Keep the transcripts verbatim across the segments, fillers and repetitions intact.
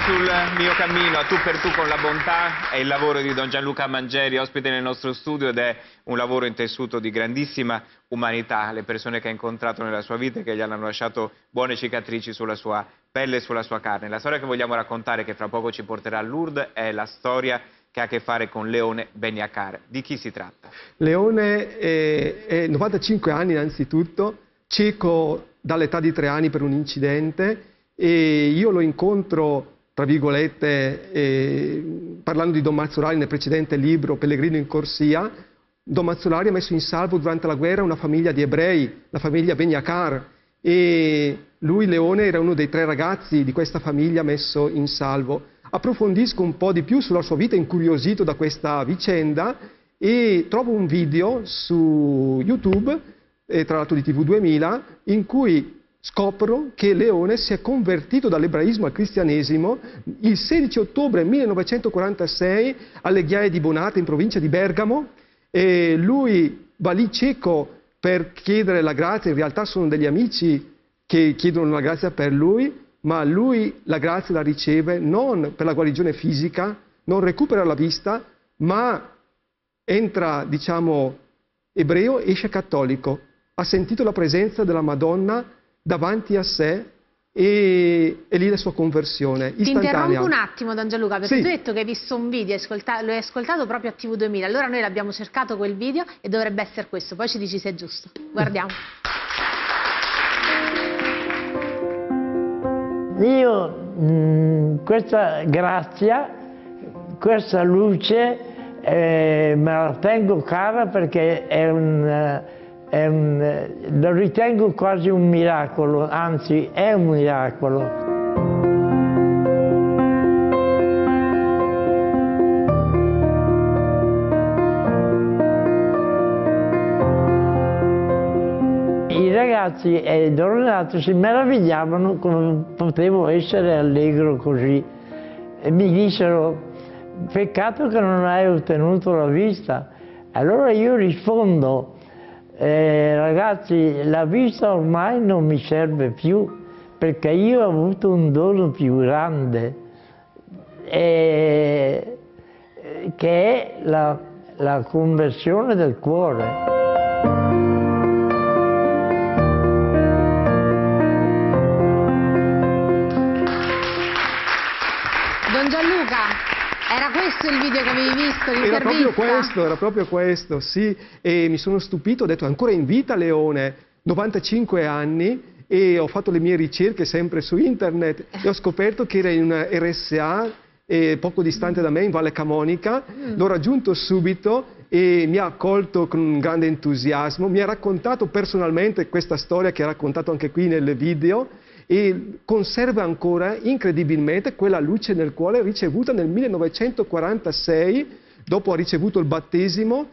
sul mio cammino a tu per tu con la bontà è il lavoro di Don Gianluca Mangeri, ospite nel nostro studio, ed è un lavoro intessuto di grandissima umanità. Le persone che ha incontrato nella sua vita e che gli hanno lasciato buone cicatrici sulla sua pelle e sulla sua carne. La storia che vogliamo raccontare, che fra poco ci porterà a Lourdes, è la storia che ha a che fare con Leone Beniacar. Di chi si tratta? Leone è, è novantacinque anni innanzitutto, cieco dall'età di tre anni per un incidente, e io lo incontro, tra virgolette, eh, parlando di Don Mazzolari nel precedente libro Pellegrino in Corsia. Don Mazzolari ha messo in salvo durante la guerra una famiglia di ebrei, la famiglia Beniacar, e lui, Leone, era uno dei tre ragazzi di questa famiglia messo in salvo. Approfondisco un po' di più sulla sua vita, incuriosito da questa vicenda, e trovo un video su YouTube, eh, tra l'altro di T V duemila, in cui scopro che Leone si è convertito dall'ebraismo al cristianesimo il sedici ottobre millenovecentoquarantasei alle Ghiaie di Bonate, in provincia di Bergamo. E lui va lì cieco per chiedere la grazia. In realtà sono degli amici che chiedono la grazia per lui, ma lui la grazia la riceve non per la guarigione fisica, non recupera la vista, ma entra, diciamo, ebreo, esce cattolico. Ha sentito la presenza della Madonna davanti a sé, e, e lì la sua conversione istantanea. Ti interrompo un attimo, Don Gianluca, perché sì. tu hai detto che hai visto un video, lo hai ascoltato proprio a T V duemila. Allora noi l'abbiamo cercato quel video e dovrebbe essere questo, poi ci dici se è giusto. Guardiamo. Io mh, questa grazia, questa luce eh, me la tengo cara, perché è un, è un, lo ritengo quasi un miracolo, anzi è un miracolo. I ragazzi e Don Renato si meravigliavano come potevo essere allegro così, e mi dissero: peccato che non hai ottenuto la vista. Allora io rispondo: eh, ragazzi, la vista ormai non mi serve più, perché io ho avuto un dono più grande, eh, che è la, la conversione del cuore. Don Gianluca, era questo il video che avevi visto, l'intervista? Era proprio questo, era proprio questo, sì. E mi sono stupito, ho detto: ancora in vita Leone, novantacinque anni, e ho fatto le mie ricerche sempre su internet e ho scoperto che era in una R S A eh, poco distante da me, in Valle Camonica. Mm. L'ho raggiunto subito e mi ha accolto con un grande entusiasmo, mi ha raccontato personalmente questa storia che ha raccontato anche qui nel video, e conserva ancora incredibilmente quella luce nel cuore ricevuta nel millenovecentoquarantasei, dopo ha ricevuto il battesimo,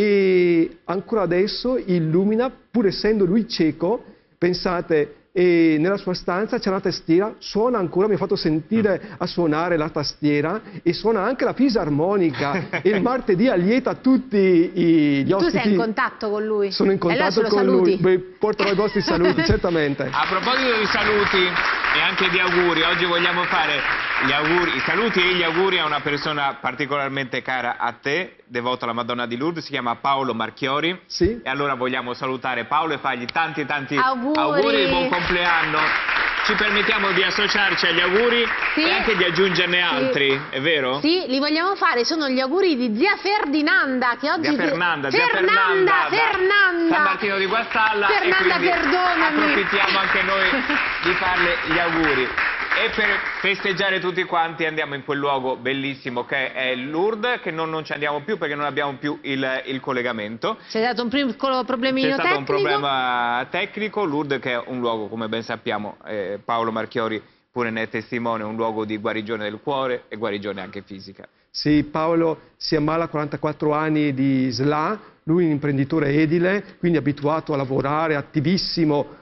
e ancora adesso illumina, pur essendo lui cieco. Pensate, e nella sua stanza c'è una tastiera, suona ancora, mi ha fatto sentire a suonare la tastiera, e suona anche la fisarmonica. E il martedì allieta tutti i, gli ospiti. Tu sei in contatto con lui? Sono in contatto con lui. Beh, porterò i vostri saluti, certamente. A proposito di saluti e anche di auguri, oggi vogliamo fare gli auguri, i saluti e gli auguri a una persona particolarmente cara a te, devoto alla Madonna di Lourdes. Si chiama Paolo Marchiori. Sì. E allora vogliamo salutare Paolo e fargli tanti tanti auguri, auguri di buon compleanno. Ci permettiamo di associarci agli auguri, sì, e anche di aggiungerne altri, sì, è vero? Sì, li vogliamo fare, sono gli auguri di zia Ferdinanda, che oggi... Zia Fernanda, zia Fernanda, Fernanda, Fernanda. San Martino di Guastalla. Fernanda, e quindi perdonami. approfittiamo anche noi di farle gli auguri. E per festeggiare tutti quanti andiamo in quel luogo bellissimo che è Lourdes, che non, non ci andiamo più perché non abbiamo più il, il collegamento. C'è stato un piccolo problemino tecnico. C'è stato un problema tecnico. Lourdes, che è un luogo, come ben sappiamo, eh, Paolo Marchiori pure ne è testimone, un luogo di guarigione del cuore e guarigione anche fisica. Sì, Paolo si ammala a quarantaquattro anni di S L A, lui è un imprenditore edile, quindi abituato a lavorare, attivissimo,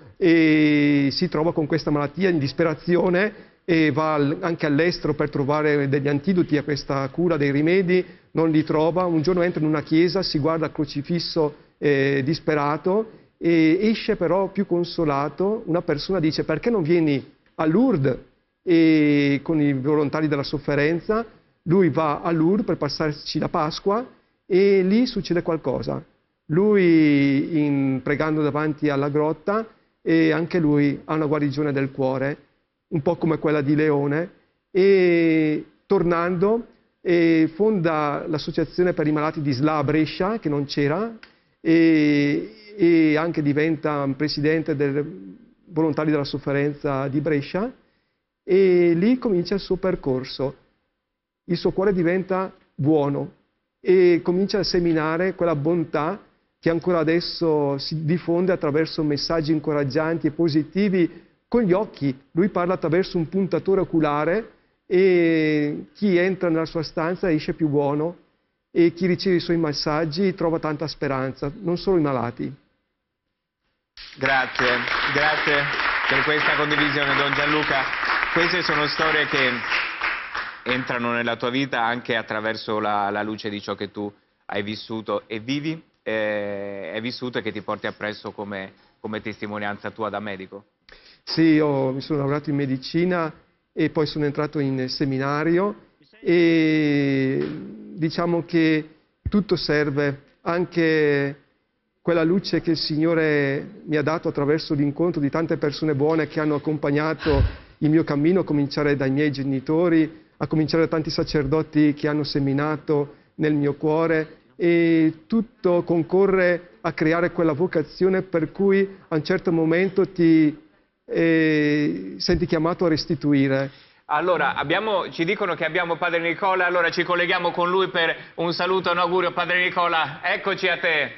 e si trova con questa malattia in disperazione, e va anche all'estero per trovare degli antidoti a questa cura, dei rimedi, non li trova. Un giorno entra in una chiesa, si guarda al crocifisso eh, disperato, e esce però più consolato. Una persona dice: perché non vieni a Lourdes e con i volontari della sofferenza. Lui va a Lourdes per passarci la Pasqua e lì succede qualcosa. Lui, in, pregando davanti alla grotta, e anche lui ha una guarigione del cuore, un po' come quella di Leone, e tornando e fonda l'associazione per i malati di S L A a Brescia, che non c'era, e, e anche diventa presidente del Volontari della Sofferenza di Brescia, e lì comincia il suo percorso. Il suo cuore diventa buono e comincia a seminare quella bontà che ancora adesso si diffonde attraverso messaggi incoraggianti e positivi con gli occhi. Lui parla attraverso un puntatore oculare e chi entra nella sua stanza esce più buono e chi riceve i suoi messaggi trova tanta speranza, non solo i malati. Grazie, grazie per questa condivisione, Don Gianluca. Queste sono storie che entrano nella tua vita anche attraverso la, la luce di ciò che tu hai vissuto e vivi, eh, hai vissuto e che ti porti appresso come, come testimonianza tua da medico. Sì, io mi sono laureato in medicina e poi sono entrato in seminario e diciamo che tutto serve, anche quella luce che il Signore mi ha dato attraverso l'incontro di tante persone buone che hanno accompagnato il mio cammino, a cominciare dai miei genitori, a cominciare da tanti sacerdoti che hanno seminato nel mio cuore, e tutto concorre a creare quella vocazione per cui a un certo momento ti eh, senti chiamato a restituire. Allora, abbiamo, ci dicono che abbiamo Padre Nicola, allora ci colleghiamo con lui per un saluto e un augurio. Padre Nicola, eccoci a te.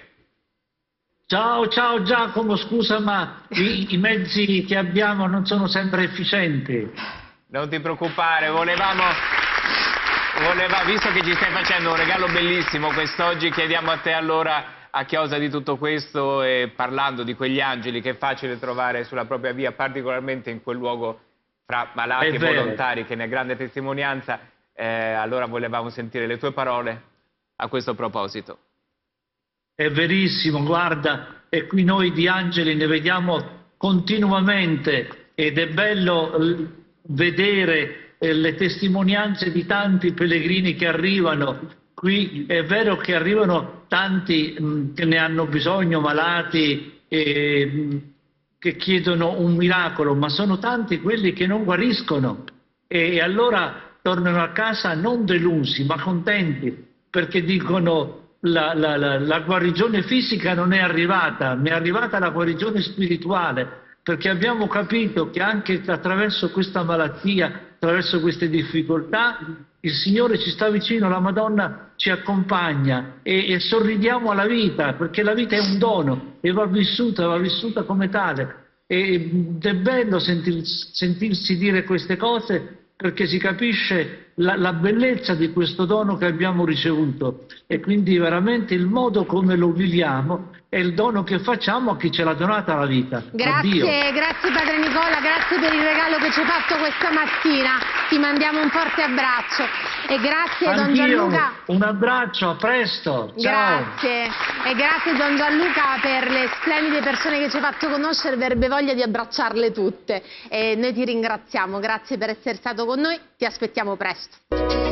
Ciao, ciao Giacomo, scusa ma i, i mezzi che abbiamo non sono sempre efficienti. Non ti preoccupare, volevamo, voleva, visto che ci stai facendo un regalo bellissimo quest'oggi, chiediamo a te allora, a causa di tutto questo e parlando di quegli angeli che è facile trovare sulla propria via, particolarmente in quel luogo fra malati È e vero. volontari, che ne è grande testimonianza, eh, allora volevamo sentire le tue parole a questo proposito. È verissimo, guarda, e qui noi di angeli ne vediamo continuamente ed è bello eh, vedere eh, le testimonianze di tanti pellegrini che arrivano. Qui è vero che arrivano tanti mh, che ne hanno bisogno, malati, e, mh, che chiedono un miracolo, ma sono tanti quelli che non guariscono e, e allora tornano a casa non delusi, ma contenti, perché dicono La, la, la, la guarigione fisica non è arrivata, mi è arrivata la guarigione spirituale, perché abbiamo capito che anche attraverso questa malattia, attraverso queste difficoltà, il Signore ci sta vicino, la Madonna ci accompagna e, e sorridiamo alla vita, perché la vita è un dono e va vissuta, va vissuta come tale. Ed è bello sentir, sentirsi dire queste cose, perché si capisce la, la bellezza di questo dono che abbiamo ricevuto e quindi veramente il modo come lo viviamo è il dono che facciamo a chi ce l'ha donata la vita. Grazie, Addio. grazie Padre Nicola, grazie per il regalo che ci hai fatto questa mattina, ti mandiamo un forte abbraccio e grazie Don Anch'io, Gianluca. un abbraccio, a presto, ciao. Grazie e grazie Don Gianluca per le splendide persone che ci hai fatto conoscere, avrebbe voglia di abbracciarle tutte e noi ti ringraziamo, grazie per essere stato con noi, ti aspettiamo presto.